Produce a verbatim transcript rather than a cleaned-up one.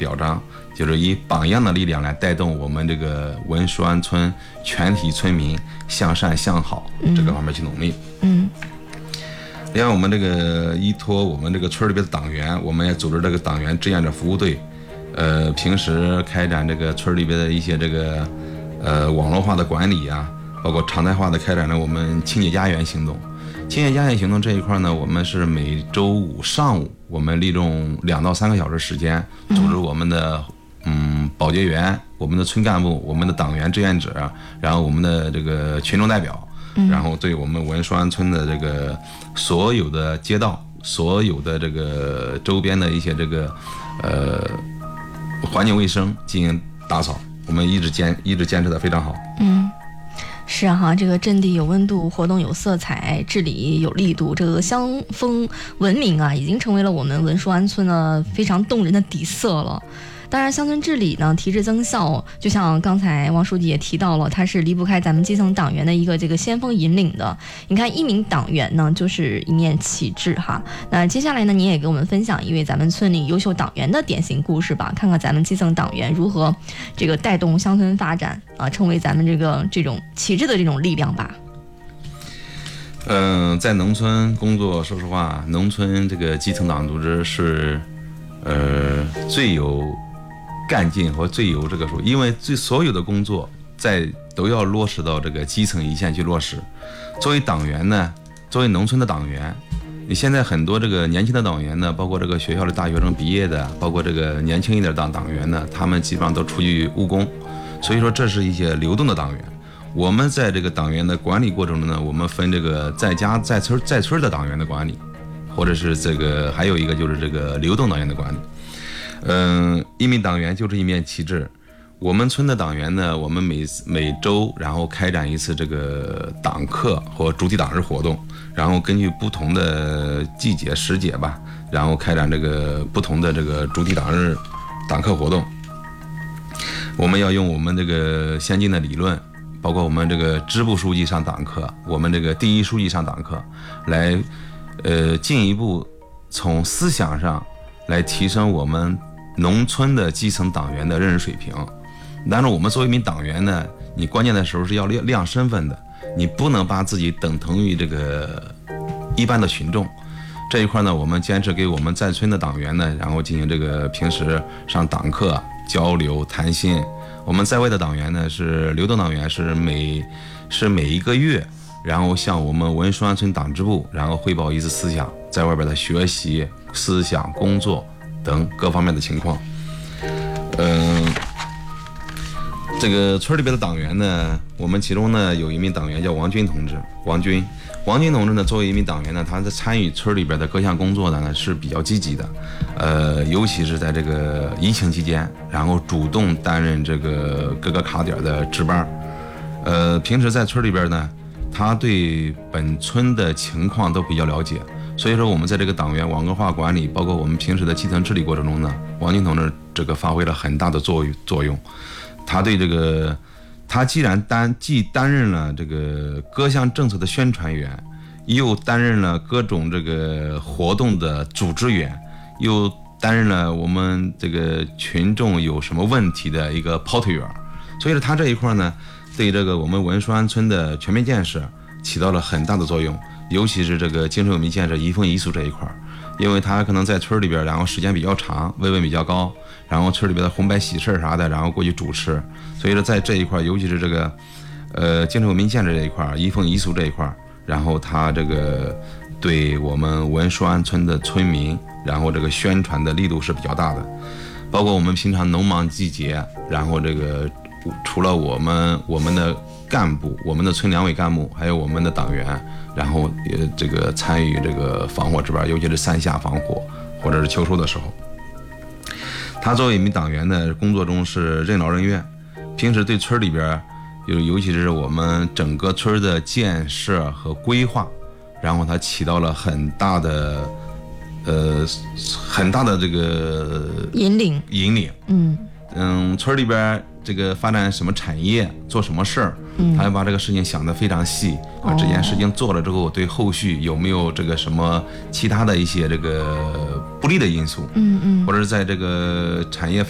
表彰，就是以榜样的力量来带动我们这个文书安村全体村民向善向好这个方面去努力。 嗯。 另外，我们这个依托我们这个村里边的党员，我们也组织这个党员志愿者服务队，呃，平时开展这个村里边的一些这个呃网络化的管理啊，包括常态化的开展了我们清洁家园行动。清洁家园行动这一块呢，我们是每周五上午，我们利用两到三个小时时间，组织我们的嗯保洁员、我们的村干部、我们的党员志愿者，然后我们的这个群众代表。然后对我们文书安村的这个所有的街道、所有的这个周边的一些这个呃环境卫生进行打扫，我们一直坚一直坚持的非常好。 嗯，是啊哈，这个阵地有温度，活动有色彩，治理有力度，这个乡风文明啊，已经成为了我们文书安村呢非常动人的底色了。当然，乡村治理呢，提质增效，就像刚才王书记也提到了，它是离不开咱们基层党员的一个这个先锋引领的。你看，一名党员呢，就是一面旗帜哈。那接下来呢，你也给我们分享一位咱们村里优秀党员的典型故事吧，看看咱们基层党员如何这个带动乡村发展啊，成为咱们这个这种旗帜的这种力量吧。 嗯、呃，在农村工作，说实话，农村这个基层党组织是呃最有干劲和最有这个说，因为最所有的工作在都要落实到这个基层一线去落实。作为党员呢，作为农村的党员，你现在很多这个年轻的党员呢，包括这个学校的大学生毕业的，包括这个年轻一点的党党员呢，他们基本上都出去务工，所以说这是一些流动的党员。我们在这个党员的管理过程中呢，我们分这个在家在村在村的党员的管理，或者是这个还有一个就是这个流动党员的管理。嗯，一名党员就是一面旗帜。我们村的党员呢，我们每每周然后开展一次这个党课或主题党日活动，然后根据不同的季节时节吧，然后开展这个不同的这个主题党日党课活动。我们要用我们这个先进的理论，包括我们这个支部书记上党课，我们这个第一书记上党课，来呃进一步从思想上来提升我们农村的基层党员的认识水平。但是我们作为一名党员呢，你关键的时候是要亮亮身份的，你不能把自己等同于这个一般的群众。这一块呢，我们坚持给我们在村的党员呢，然后进行这个平时上党课交流谈心。我们在外的党员呢，是流动党员，是每是每一个月，然后向我们文书安村党支部，然后汇报一次思想，在外边的学习、思想、工作等各方面的情况。嗯、呃，这个村里边的党员呢，我们其中呢有一名党员叫王军同志，王军，王军同志呢作为一名党员呢，他在参与村里边的各项工作呢是比较积极的，呃，尤其是在这个疫情期间，然后主动担任这个各个卡点的值班，呃，平时在村里边呢，他对本村的情况都比较了解。所以说我们在这个党员网格化管理，包括我们平时的基层治理过程中呢，王军同志这个发挥了很大的作用作用。他对这个，他既然担既担任了这个各项政策的宣传员，又担任了各种这个活动的组织员，又担任了我们这个群众有什么问题的一个跑腿员。所以说他这一块呢，对这个我们文书安村的全面建设起到了很大的作用。尤其是这个精神文明建设移风易俗这一块，因为他可能在村里边，然后时间比较长，位分比较高，然后村里边的红白喜事啥的，然后过去主持。所以说在这一块，尤其是这个呃精神文明建设这一块，移风易俗这一块，然后他这个对我们文书安村的村民，然后这个宣传的力度是比较大的。包括我们平常农忙季节，然后这个除了我们我们的干部，我们的村两委干部，还有我们的党员，然后也这个参与这个防火值班，尤其是三下防火或者是秋收的时候。他作为一名党员呢，工作中是任劳任怨，平时对村里边，尤尤其是我们整个村的建设和规划，然后他起到了很大的呃很大的这个引领引领。 嗯嗯，村里边这个发展什么产业，做什么事儿，嗯，他要把这个事情想得非常细啊。这件事情做了之后，对后续有没有这个什么其他的一些这个不利的因素， 嗯嗯， 或者是在这个产业